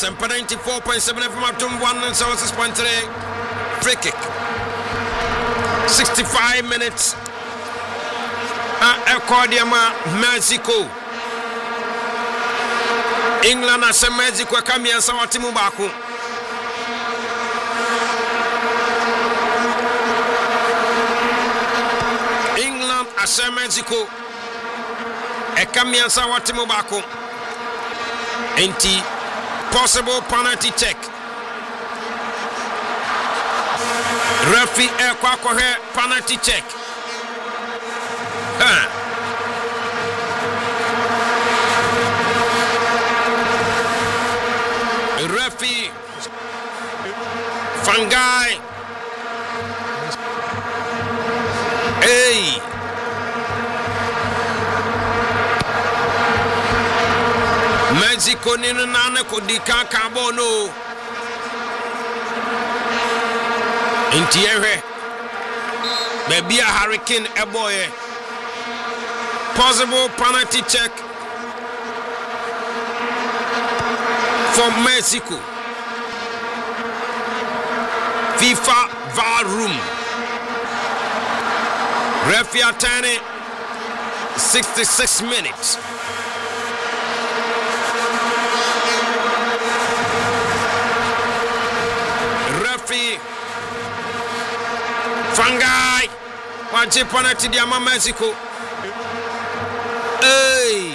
Asempa 94.7 FM up to 106.3. Free kick. 65 minutes. Accordiama Mexico. England as Mexico Kamia Sawatimu Baku. England as Mexico. Kamia Sawatimu Baku. Enti possible penalty check. Referee Ekwakohe penalty check. Referee Fangai. Hey. Mexico ninu nana kodika kabono. Intiewe. Baby a Hurricane Eboye. Possible penalty check for Mexico. FIFA VAR room. Referee attorney 66 minutes. Referee Fangai. Watch penalty diama Mexico. Hey.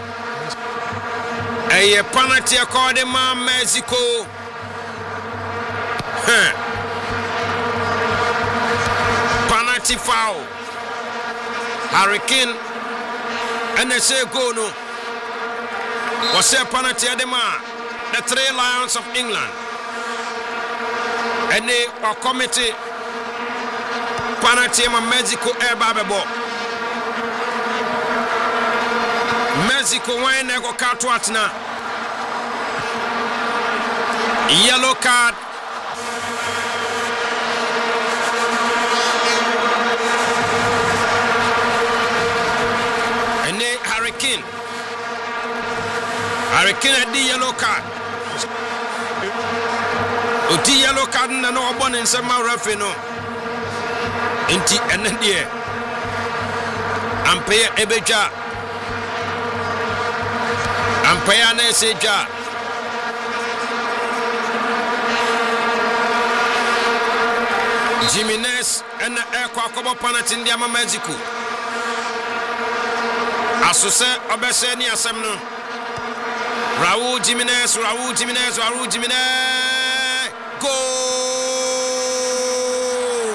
A penalty according to Mexico. Penalty foul. Hurricane. And they say go no. Was a penalty at the Three Lions of England. And they are committee. Penalty in Mexico air babebo. Mexico wine nego katwatna. Yellow card. And then Hurricane. Hurricane had the yellow card. Uti yellow card na no obon in some referee no. Inti enendie. Umpire Ebeja. Umpire Neseja. Jimenez and the air quacobo penalty in the Mexico. Asose Obeseni Asemno. Raul Jimenez. Goal!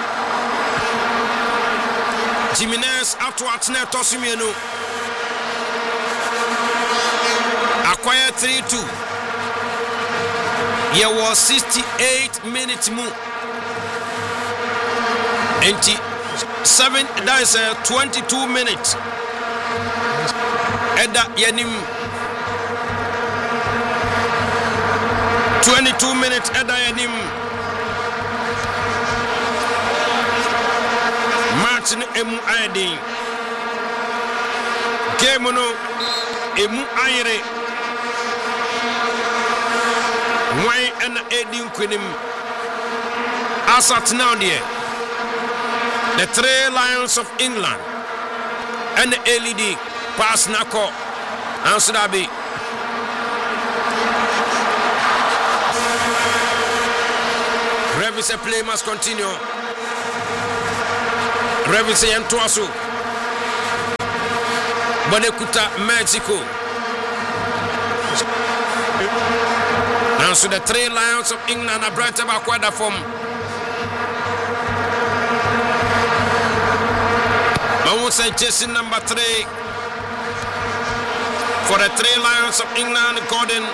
Jimenez after Atne Tosimiano. Acquired 3-2. Here was 68 minutes more. 87, that is 22 minutes. Edda Yanim 22 minutes Edda Yanim Martin Emu Ayadin Kemono Emu Ayre Why and Edin Quinim Asat now dear. The Three Lions of England and the LED pass Nako and Sudabi. Revis play must continue. Revis and Tuasu. Bonekuta Mexico. And so the Three Lions of England are brought about quarter form. I will say jersey number 3 for the Three Lions of England, Gordon.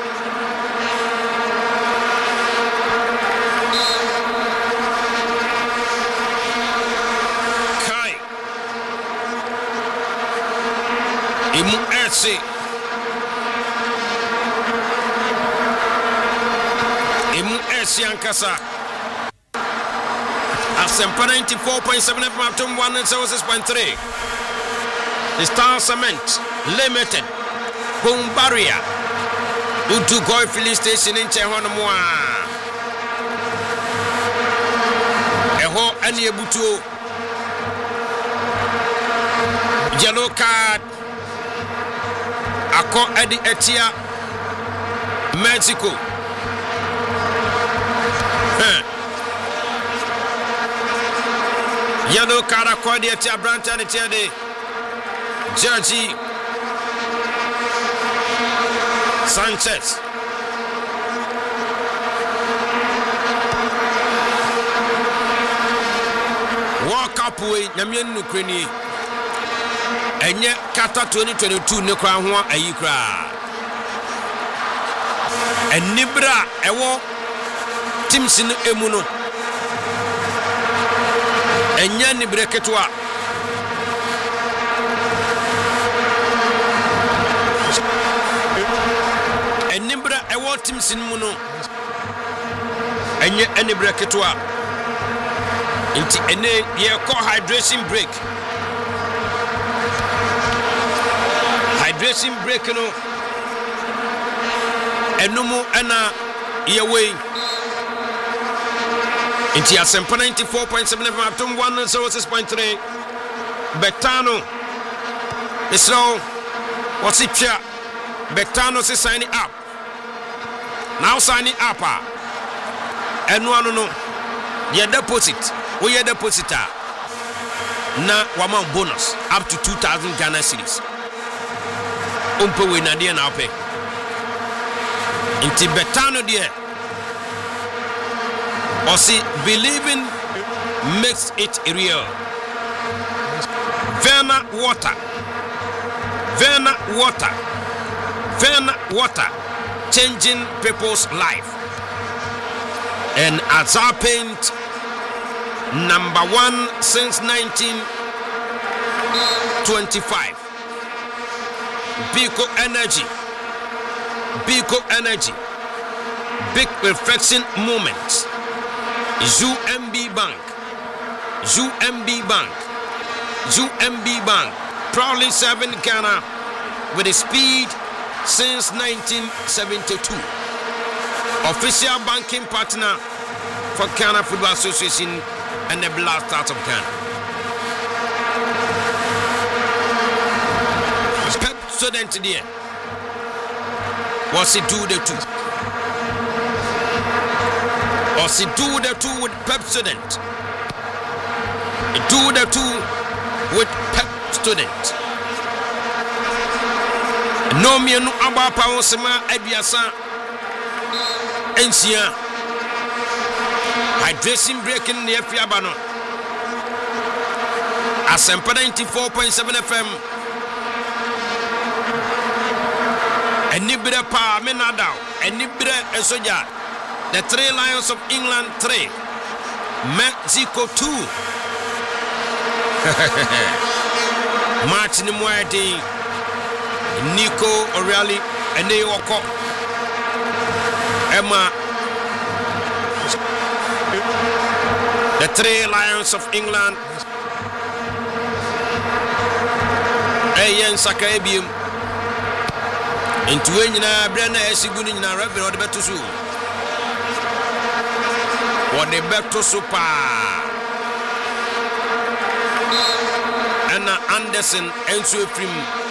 Kai Imu Esi Ankasa. Asempa 94.7 FM up to 106.3. The Star Cement Limited. Boom Barrier. Utu Goy filling station in Chehonomoa. Eho any Butu. Yellow card. Ako Eddie Etia. Mexico. Yellow card Ako Eddie Etia Branton Etia de Georgie Sanchez. Walk up way Namian Nukreni. And yet, Kata 2022 Nekra Hua Ayikra. And Nibra Ewo Timsin Emuno. And Yan Nibra Ketwa. And Nibra Ewo Timsin Muno. And yet, Nibra Ketwa. Into a year called hydration break. Hydration break no enumu ana yewe inti asempa 94.7 FM atom 106.3 Betano so what's it here Betano say signing up now signing up enu anu no your deposit we your depositor na wama bonus up to 2,000 Ghana cedis. Umpe we na dia na ope. Inti Betano dia. Osi believing makes it real. Verna water. Verna water. Verna water. Changing people's life. And Azar Paint #1 since 1925. Biko Energy. Biko Energy. Big reflection moments. ZUMB Bank. ZUMB Bank. ZUMB Bank. Proudly serving Ghana with a speed since 1972. Official banking partner for Ghana Football Association and the Black Stars of Ghana. Student there. Was he do the two? Was he do the two with Pep student? He do the two with Pep student. No me no abapa onsema abiasa ensia hydration breaking near Fiabano. Asempa 94.7 FM. Enibra pa menada, enibra esoja. The 3 Lions of England 3, Mexico 2. Martin Muerte, Nico O'Reilly, and Neoko Emma. The 3 Lions of England. Ayen Sakabium. Into Enina, Brenna, Siguni, and Rabbi or the Betusu. What the Betusupa. Anna Anderson, Enzo Prim.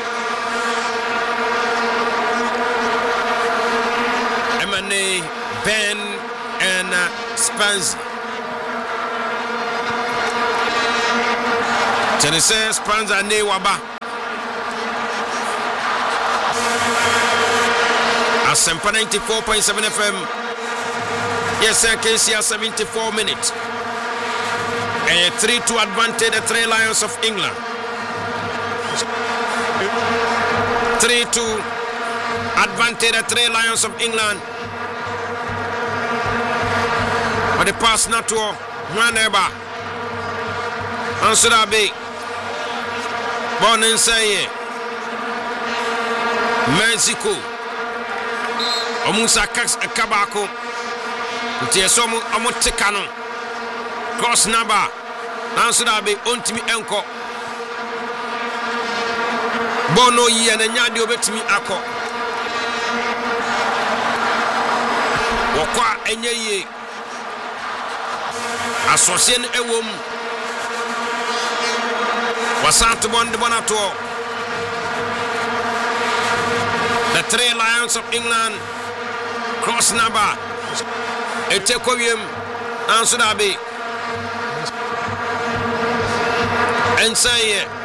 Emane, Ben, and Spans. Tennessee Spans and Newaba. Asempa 94.7 FM. Yes, sir, KCR 74 minutes. A 3-2 advantage, the 3 Lions of England. 3-2 advantage, the 3 Lions of England. But the pass not to one ever. Answer that big. Born inside Mexico. Omusa Kabako. Tiesomu Amotekano. Cross number. Answer that big. Ontimi Enko. Bono ye and Nyadi obetimi Ako. Bokwa enye Asosien ewom Wasanto bon de bonato. The Three Lions of England cross number Etekowium Ansudabi Ensaye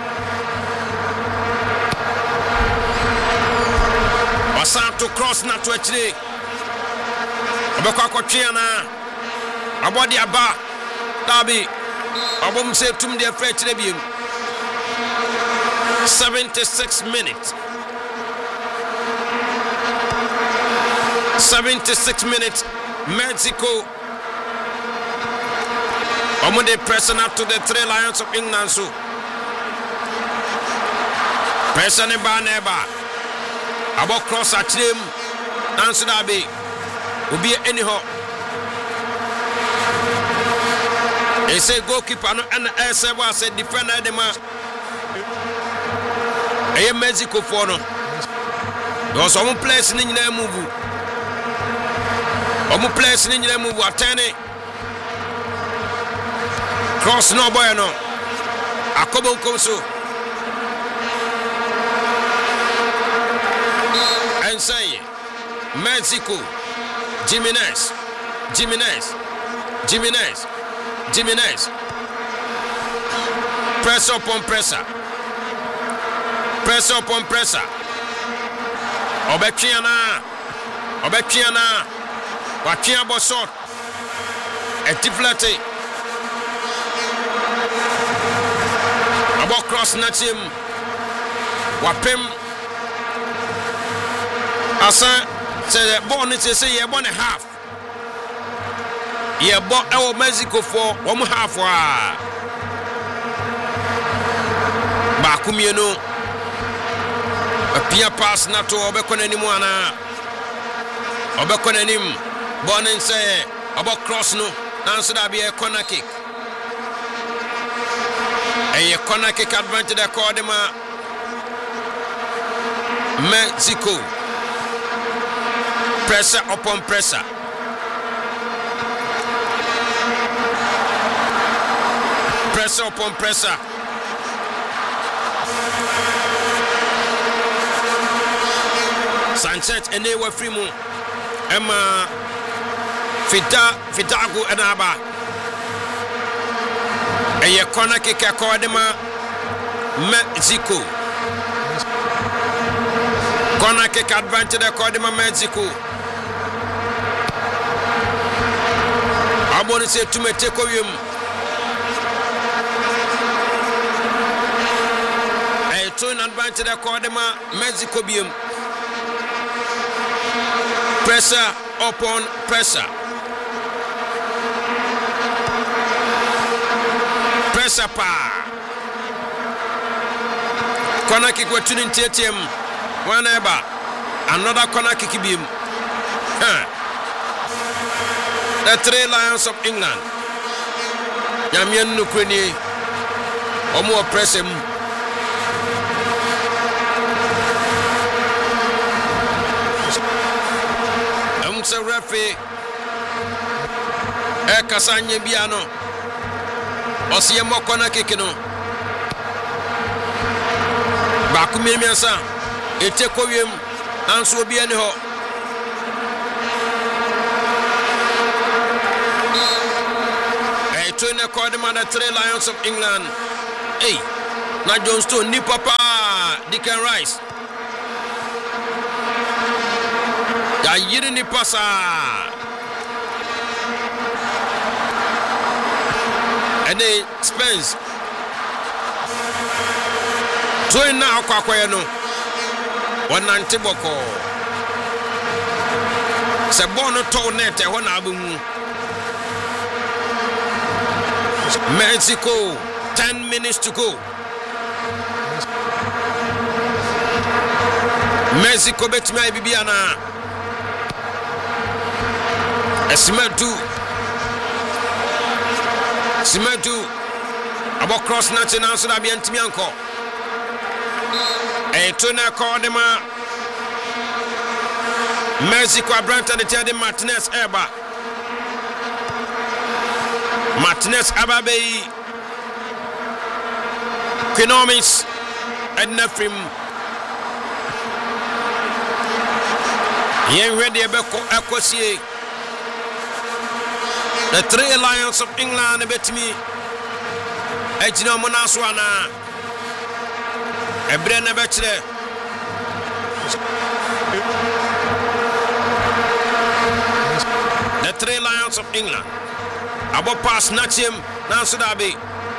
Wasanto cross na to actually Obekwa kwatwiana Abodi aba Dabi Obom se tum de afre biem 76 minutes 76 minutes Mexico Omude pressing up to the Three Lions of England so pressing ba neba abo cross atrem nanso da be obi anyhow they say goalkeeper no and S7 said defender dem a Mexico for no those some players ni nyina move omu players ni nyina move atene cross no boy no akobo nkomso Ensay Mexico Jimenez press upon presser Obetwiana Watwia bosot etiflate abo cross natim wapem asa say the ball need to say ye born a half ye ball e Mexico for one half wa ba kumienu apia pass na to obekona nimu ana obekona nim ball say abo cross no answer that be a corner kick a corner kick advantage the Cordema Mexico pressure upon pressure upon pressure Sanchez enewa frimu Emma Fidago enaba eye corner kick Cordema Mexico corner kick advantage the Cordema Mexico aboni se tumete koyum eye turn advantage the Cordema Mexico bium pressure upon pressure pa corner kick we're tuning TTM one ever another corner kick beam the Three Lions of England Yamian Nukreni omo press him so referee kasanye biano osiye mo corner kick no ba kumiemiasa etekowiem anso obi ani ho to the Cordema the Three Lions of England hey na John Stone ni papa Declan Rice ya yiri ni pasa ene Spence join na akwakoye no wonante boko se bono to net e ho na abumu Mexico 10 minutes to go Mexico betma bibiana Simedu abo cross national so da bi antimi anko to na Cordema Mexico abranta de Teddy Martinez Eba. Martinez Ababe Economics and Nefrim. Yen ready Ebeko Ecosie. The Three Lions of England bet me. Ejino Monaswana. Ebrene Betre. The Three Lions of England. Abo pass Nachim Nansudabi.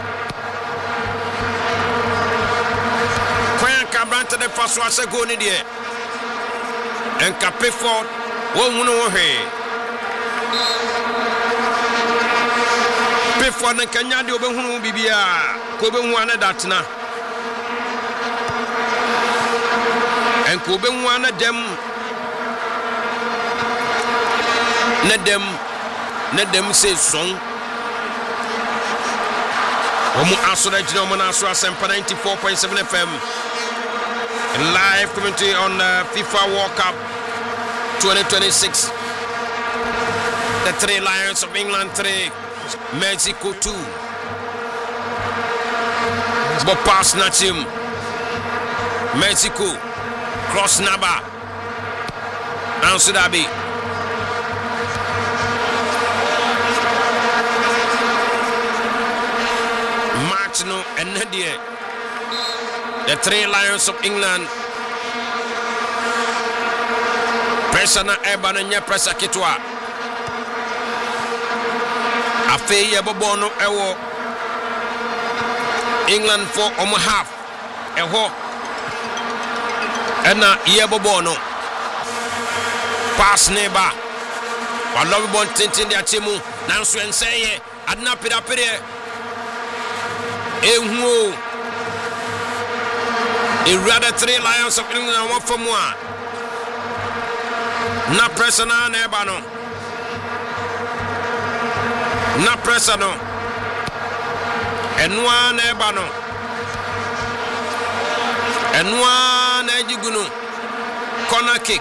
Kwan Cabranta de Faswasa go ni die. En Capeford won no he. Before na Kenya de obehunu bibia ko behu ana datna. En ko behu ana dem na dem say song Omu Asura Jino Monasua Sempa 94.7 FM. Live commentary on FIFA World Cup 2026. The Three Lions of England 3, Mexico 2. But pass Nachim. Mexico cross Naba. Ansudabi. No, and Nadia. The Three Lions of England. Pressana Ebananya Pressa Kitwa. Afe Yabobono Ewo. England for half. Eho. Ena Yabobono. Pass neighbor. Walobon Tintin de Atimu. Nansu and say, Adna Pidapide. Ehu rather Three Lions of England one for one. Na pressa na nebano. Na pressa no. Enwa nebano. Enwa na jigunu. Corner kick.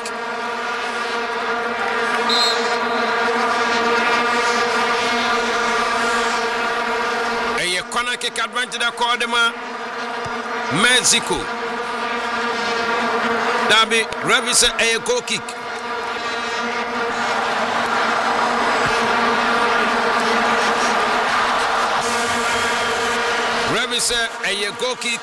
Corner kick advantage Cordema Mexico. Dabi Revis a goal kick. Revis a goal kick.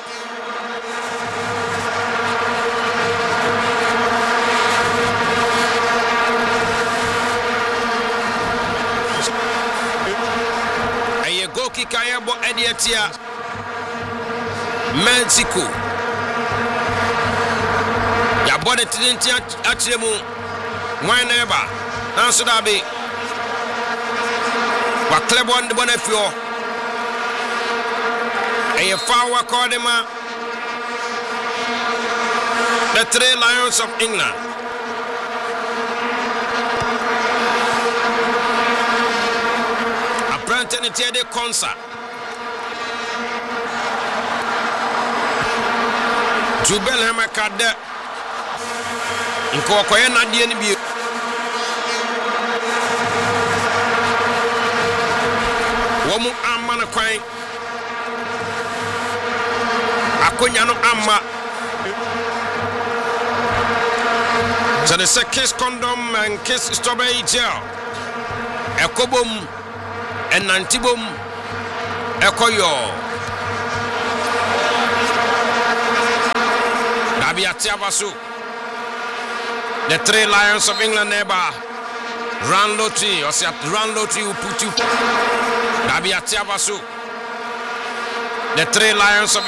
Kayabo Ediatia Mexico. Ya body tinti achiremu whenever Nansudabi wa Clebon de Bonefio a foul Cordema. The Three Lions of England. The concert Jubel Hamakade Nkokoye na die ni bi Womu amma na kwan Akonya no amma So they say kiss condom and kiss strawberry gel Ekobom and Nantibum Ekoyo Nabiatiabasu. The Three Lions of England neighbor Run Lottery or say Run Lottery will put you Nabiatiabasu. The Three Lions of